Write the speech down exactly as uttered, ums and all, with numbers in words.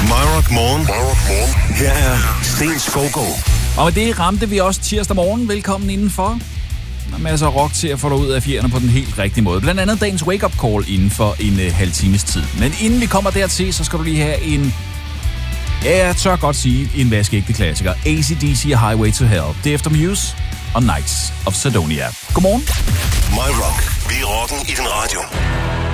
MyRock Morgen. Her er Sten Skovgaard. Og med det ramte vi også tirsdag morgen. Velkommen indenfor. Der er masser af rock til at få dig ud af fjerne på den helt rigtige måde. Blandt andet dagens wake-up call inden for en uh, halv times tid. Men inden vi kommer dertil, så skal du lige have en, ja, jeg tør godt sige, en vaskeægte klassiker. A C D C og Highway to Hell. Det er efter Muse og Knights of Sidonia. Godmorgen. MyRock. Vi er rocken i din radio.